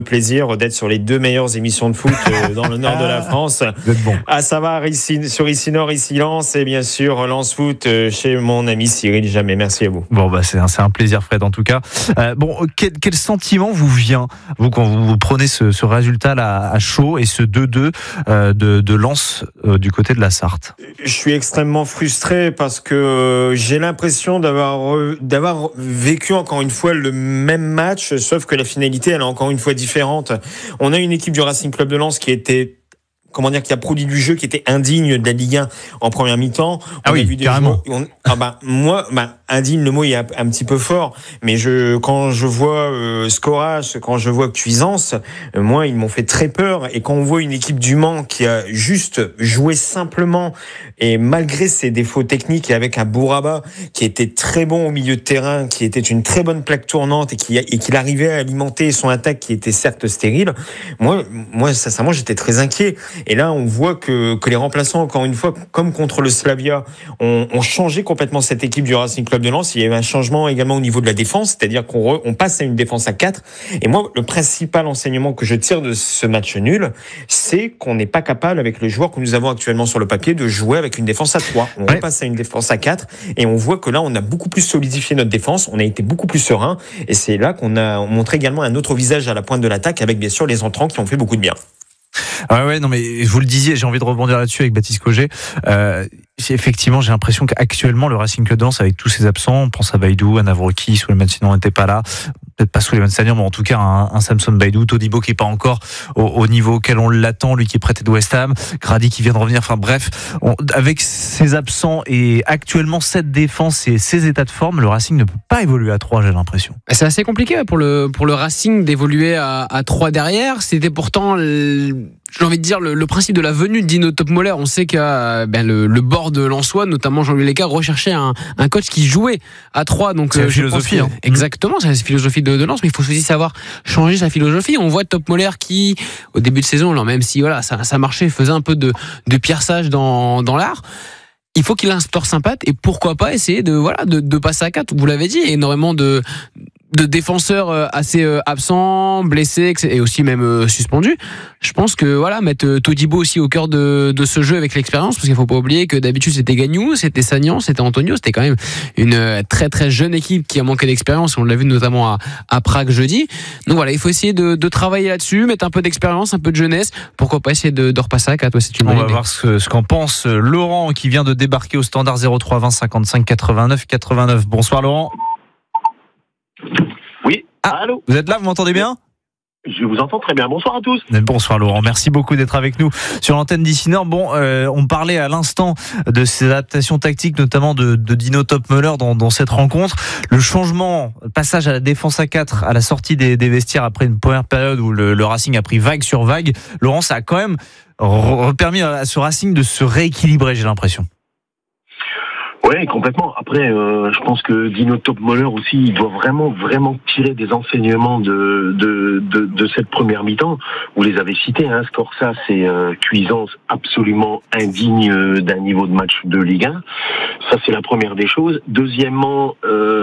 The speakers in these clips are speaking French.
plaisir d'être sur les deux meilleures émissions de foot dans le nord de la France. Vous êtes bon. À savoir sur ici Nord, ici Lens et bien sûr Lens Foot chez mon ami Cyril Jamais. Merci à vous. Bon, c'est un plaisir, Fred, en tout cas. Quel sentiment vous vient, vous, quand vous prenez ce résultat là à chaud et ce 2-2 de Lens du côté de la Sarthe? Je suis extrêmement frustré parce que j'ai l'impression d'avoir vécu encore une fois le même match, sauf que la finalité, elle est encore une fois différente. On a une équipe du Racing Club de Lens qui a produit du jeu qui était indigne de la Ligue 1 en première mi-temps. Ah oui, carrément. Indigne, le mot est un petit peu fort, mais quand je vois Scoras, quand je vois Cuisance, moi, ils m'ont fait très peur. Et quand on voit une équipe du Mans qui a juste joué simplement et malgré ses défauts techniques et avec un Bouraba qui était très bon au milieu de terrain, qui était une très bonne plaque tournante et qu'il arrivait à alimenter son attaque qui était certes stérile, moi, sincèrement, j'étais très inquiet. Et là, on voit que les remplaçants, encore une fois, comme contre le Slavia, ont changé complètement cette équipe du Racing Club de Lens. Il y a eu un changement également au niveau de la défense, c'est-à-dire qu'on passe à une défense à 4. Et moi, le principal enseignement que je tire de ce match nul, c'est qu'on n'est pas capable, avec les joueurs que nous avons actuellement sur le papier, de jouer avec une défense à 3. On repasse à une défense à 4 et on voit que là, on a beaucoup plus solidifié notre défense, on a été beaucoup plus serein et c'est là qu'on a montré également un autre visage à la pointe de l'attaque avec bien sûr les entrants qui ont fait beaucoup de bien. Non mais vous le disiez, j'ai envie de rebondir là-dessus avec Baptiste Cogé. Effectivement, j'ai l'impression qu'actuellement le Racing Club de Lens, avec tous ses absents, on pense à Baïdou, à Navroki, Souleymane Senior n'était pas là, peut-être pas Souleymane Senior, mais en tout cas un Samson Baïdou, Todibo qui est pas encore au niveau auquel on l'attend, lui qui est prêté de West Ham, Grady qui vient de revenir, enfin bref, avec ses absents et actuellement cette défense et ses états de forme, le Racing ne peut pas évoluer à 3, j'ai l'impression. C'est assez compliqué pour le Racing d'évoluer à 3 derrière. C'était pourtant j'ai envie de dire le principe de la venue de Dino Topmoller. On sait que le bord de Lensois, notamment Jean-Louis Léca, recherchait un coach qui jouait à 3. Donc c'est la philosophie. Exactement, c'est la philosophie de Lens, mais il faut aussi savoir changer sa philosophie. On voit Topmoller qui, au début de saison, alors même si ça marchait, faisait un peu de pierçage dans l'art. Il faut qu'il instaure sa patte et pourquoi pas essayer de passer à 4. Vous l'avez dit, énormément de défenseurs assez absents, blessés et aussi même suspendus. Je pense que mettre Todibo aussi au cœur de ce jeu avec l'expérience, parce qu'il faut pas oublier que d'habitude c'était Gagnou, c'était Sagnan, c'était Antonio, c'était quand même une très très jeune équipe qui a manqué d'expérience. On l'a vu notamment à Prague jeudi. Donc il faut essayer de travailler là-dessus, mettre un peu d'expérience, un peu de jeunesse. Pourquoi pas essayer de repasser à 4. C'est une bonne idée. On va voir ce qu'en pense Laurent qui vient de débarquer au standard 03 20 55 89 89. Bonsoir Laurent. Oui, allô. Vous êtes là, vous m'entendez bien ? Je vous entends très bien. Bonsoir à tous. Bonsoir Laurent, merci beaucoup d'être avec nous sur l'antenne d'ici Nord. On parlait à l'instant de ces adaptations tactiques, notamment de Dino Topmoller dans cette rencontre. Le changement, le passage à la défense à 4 à la sortie des vestiaires après une première période où le Racing a pris vague sur vague. Laurent, ça a quand même permis à ce Racing de se rééquilibrer, j'ai l'impression. Oui, complètement. Après, je pense que Dino Topmoller aussi, il doit vraiment tirer des enseignements de cette première mi-temps. Vous les avez cités, Scorsa, c'est Cuisance absolument indigne d'un niveau de match de Ligue 1. Ça, c'est la première des choses. Deuxièmement,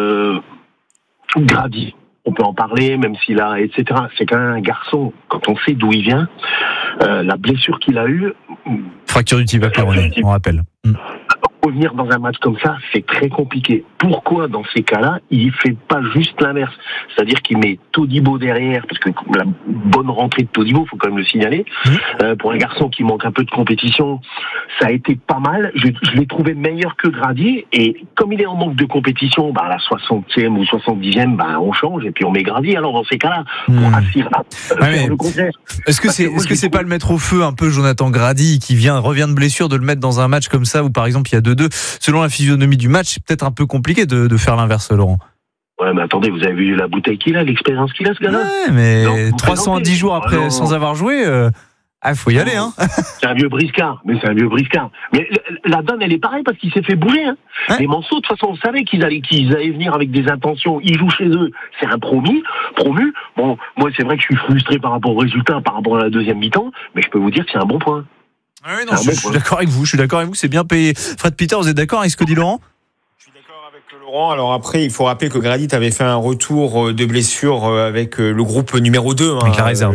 Grady. On peut en parler, même s'il a, etc. C'est quand même un garçon, quand on sait d'où il vient, la blessure qu'il a eue. Fracture du tibia péroné, on rappelle. Revenir dans un match comme ça, c'est très compliqué. Pourquoi, dans ces cas-là, il fait pas juste l'inverse ? C'est-à-dire qu'il met Todibo derrière, parce que la bonne rentrée de Todibo, faut quand même le signaler, pour un garçon qui manque un peu de compétition, ça a été pas mal. Je l'ai trouvé meilleur que Grady, et comme il est en manque de compétition, à la 60e ou 70e, on change, et puis on met Grady. Alors, dans ces cas-là, pour assurer faire le contraire. Est-ce que c'est pas le mettre au feu un peu, Jonathan Grady, qui revient de blessure, de le mettre dans un match comme ça, où par exemple il y a 2-2, selon la physionomie du match, c'est peut-être un peu compliqué de faire l'inverse, Laurent. Ouais, mais attendez, vous avez vu la bouteille qu'il a, l'expérience qu'il a, ce gars-là ? Ouais, mais 310 jours après, sans avoir joué, faut y aller, C'est un vieux briscard, Mais la donne, elle est pareille parce qu'il s'est fait bouger, Les Manceaux, de toute façon, on savait qu'ils allaient venir avec des intentions. Ils jouent chez eux. C'est un promu. Bon, moi, c'est vrai que je suis frustré par rapport au résultat, par rapport à la deuxième mi-temps, mais je peux vous dire que c'est un bon point. Oui, non, je suis d'accord avec vous. C'est bien payé. Fred Peter, vous êtes d'accord avec ce que dit Laurent ? Je suis d'accord avec Laurent. Alors après, il faut rappeler que Grady avait fait un retour de blessure avec le groupe numéro 2. Avec la réserve.